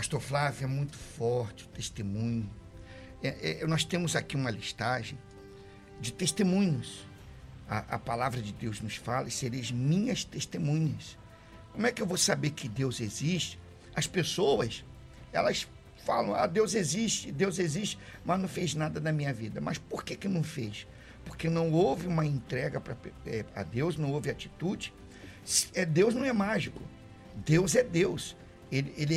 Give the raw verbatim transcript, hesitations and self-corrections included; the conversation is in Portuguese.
Pastor Flávio, é muito forte o testemunho. É, é, nós temos aqui uma listagem de testemunhos. A, a palavra de Deus nos fala, e sereis minhas testemunhas. Como é que eu vou saber que Deus existe? As pessoas, elas falam, ah, Deus existe, Deus existe, mas não fez nada na minha vida. Mas por que que não fez? Porque não houve uma entrega pra, é, a Deus, não houve atitude. É, Deus não é mágico. Deus é Deus. Ele, ele